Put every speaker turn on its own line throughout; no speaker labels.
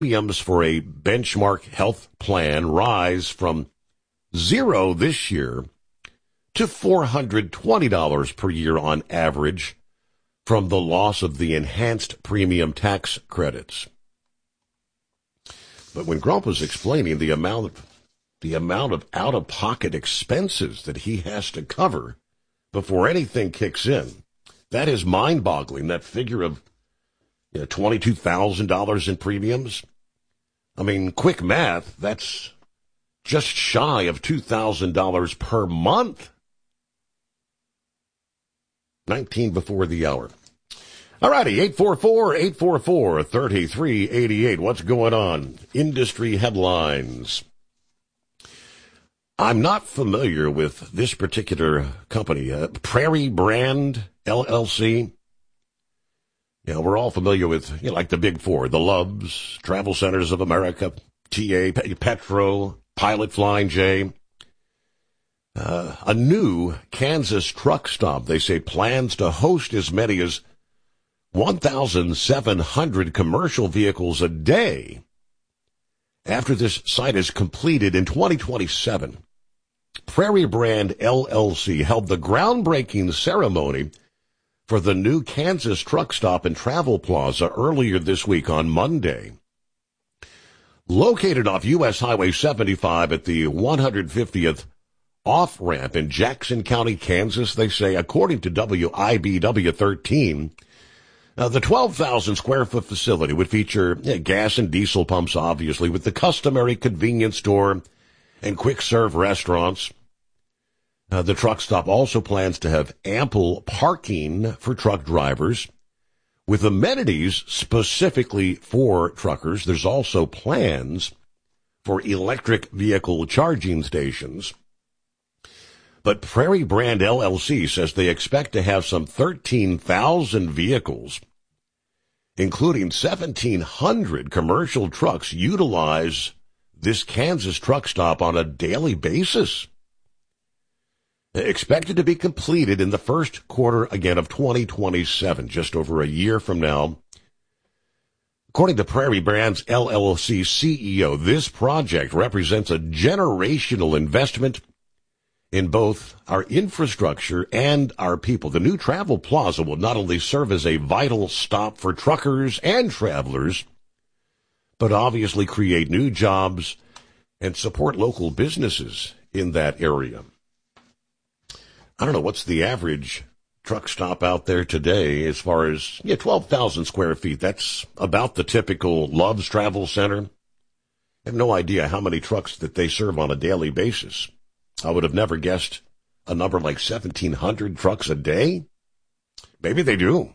premiums for a benchmark health plan rise from zero this year to $420 per year on average from the loss of the enhanced premium tax credits. But when Grump was explaining the amount of out-of-pocket expenses that he has to cover before anything kicks in, that is mind-boggling. That figure of $22,000 in premiums. I mean, quick math, that's just shy of $2,000 per month. 19 before the hour. All righty, 844-844-3388. What's going on? Industry headlines. I'm not familiar with this particular company, Prairie Brand LLC. We're all familiar with, like the Big Four, the Loves, Travel Centers of America, TA, Petro, Pilot Flying J. A new Kansas truck stop, they say, plans to host as many as 1,700 commercial vehicles a day after this site is completed in 2027. Prairie Brand LLC held the groundbreaking ceremony for the new Kansas truck stop and travel plaza earlier this week on Monday. Located off U.S. Highway 75 at the 150th off-ramp in Jackson County, Kansas, they say, according to WIBW 13, the 12,000 square foot facility would feature gas and diesel pumps, obviously, with the customary convenience store and quick-serve restaurants. The truck stop also plans to have ample parking for truck drivers with amenities specifically for truckers. There's also plans for electric vehicle charging stations. But Prairie Brand LLC says they expect to have some 13,000 vehicles, including 1,700 commercial trucks, utilize this Kansas truck stop on a daily basis. Expected to be completed in the first quarter, again, of 2027, just over a year from now. According to Prairie Brands LLC CEO, this project represents a generational investment in both our infrastructure and our people. The new travel plaza will not only serve as a vital stop for truckers and travelers, but obviously create new jobs and support local businesses in that area. I don't know, what's the average truck stop out there today as far as 12,000 square feet? That's about the typical Love's Travel Center. I have no idea how many trucks that they serve on a daily basis. I would have never guessed a number like 1,700 trucks a day. Maybe they do.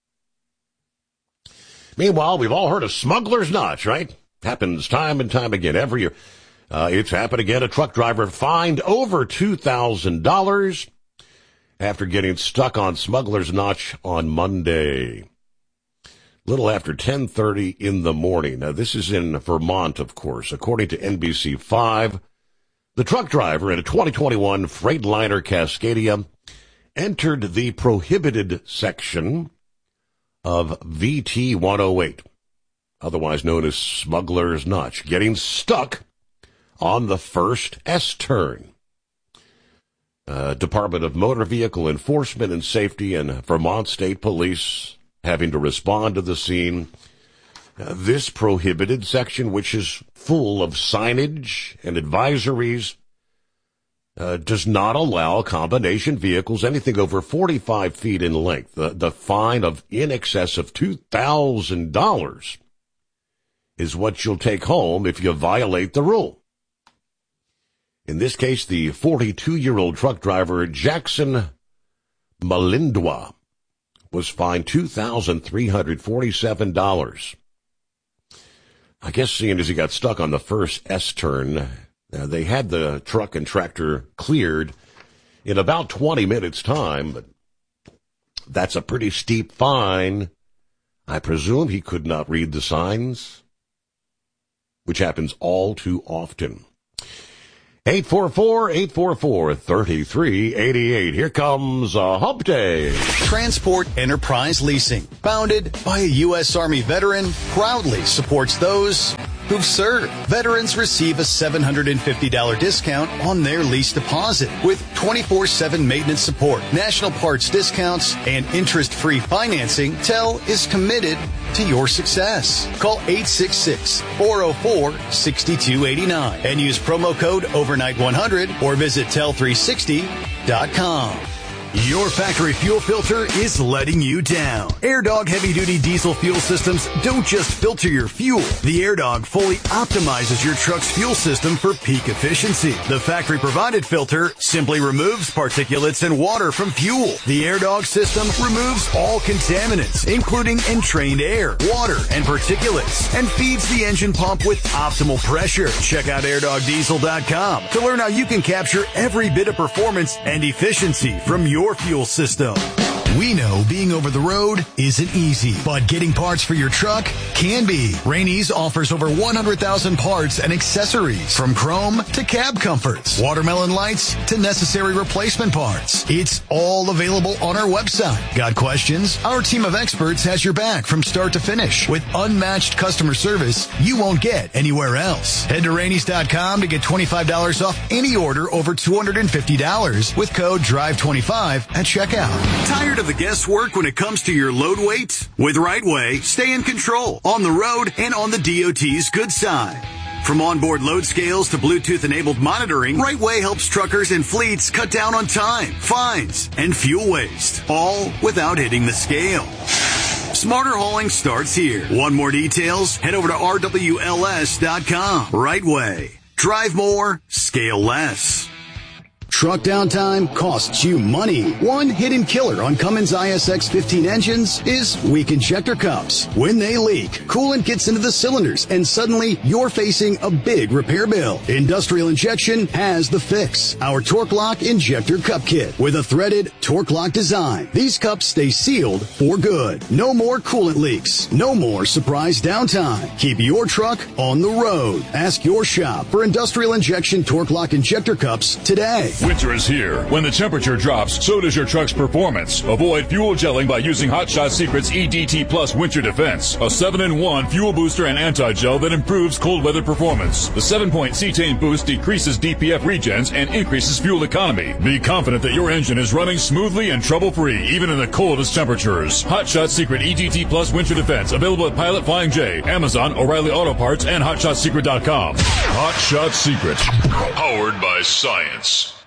Meanwhile, we've all heard of Smuggler's Notch, right? Happens time and time again every year. It's happened again. A truck driver fined over $2,000 after getting stuck on Smuggler's Notch on Monday. Little after 10:30 in the morning. Now, this is in Vermont, of course. According to NBC5, the truck driver in a 2021 Freightliner Cascadia entered the prohibited section of VT 108, otherwise known as Smuggler's Notch, getting stuck on the first S-turn. Department of Motor Vehicle Enforcement and Safety and Vermont State Police having to respond to the scene. This prohibited section, which is full of signage and advisories, does not allow combination vehicles anything over 45 feet in length. The fine of in excess of $2,000 is what you'll take home if you violate the rule. In this case, the 42-year-old truck driver, Jackson Malindwa, was fined $2,347. I guess seeing as he got stuck on the first S-turn, they had the truck and tractor cleared in about 20 minutes' time, but that's a pretty steep fine. I presume he could not read the signs, which happens all too often. 844-844-3388. Here comes Hump Day.
Transport Enterprise Leasing, founded by a U.S. Army veteran, proudly supports those who've served. Veterans receive a $750 discount on their lease deposit with 24/7 maintenance support, national parts discounts, and interest-free financing. TEL is committed to your success. Call 866-404-6289 and use promo code overnight100 or visit tel360.com.
Your factory fuel filter is letting you down. AirDog heavy-duty diesel fuel systems don't just filter your fuel. The AirDog fully optimizes your truck's fuel system for peak efficiency. The factory-provided filter simply removes particulates and water from fuel. The AirDog system removes all contaminants, including entrained air, water, and particulates, and feeds the engine pump with optimal pressure. Check out airdogdiesel.com to learn how you can capture every bit of performance and efficiency from your fuel system. We know being over the road isn't easy, but getting parts for your truck can be. Rainey's offers over 100,000 parts and accessories, from chrome to cab comforts, watermelon lights to necessary replacement parts. It's all available on our website. Got questions? Our team of experts has your back from start to finish with unmatched customer service you won't get anywhere else. Head to Rainey's.com to get $25 off any order over $250 with code DRIVE25 at checkout. Tired of the guesswork when it comes to your load weight? With RightWay, stay in control on the road and on the DOT's good side. From onboard load scales to Bluetooth-enabled monitoring, RightWay helps truckers and fleets cut down on time, fines, and fuel waste, all without hitting the scale. Smarter hauling starts here. Want more details? Head over to RWLS.com. RightWay. Drive more, scale less. Truck downtime costs you money. One hidden killer on Cummins ISX 15 engines is weak injector cups. When they leak, coolant gets into the cylinders and suddenly you're facing a big repair bill. Industrial Injection has the fix. Our Torque Lock Injector Cup Kit with a threaded Torque Lock design. These cups stay sealed for good. No more coolant leaks. No more surprise downtime. Keep your truck on the road. Ask your shop for Industrial Injection Torque Lock Injector Cups today.
Winter is here. When the temperature drops, so does your truck's performance. Avoid fuel gelling by using Hot Shot Secret's EDT Plus Winter Defense, a 7-in-1 fuel booster and anti-gel that improves cold weather performance. The 7-point cetane boost decreases DPF regens and increases fuel economy. Be confident that your engine is running smoothly and trouble-free, even in the coldest temperatures. Hot Shot Secret EDT Plus Winter Defense, available at Pilot Flying J, Amazon, O'Reilly Auto Parts, and HotShotSecret.com. Hot Shot Secret, powered by science.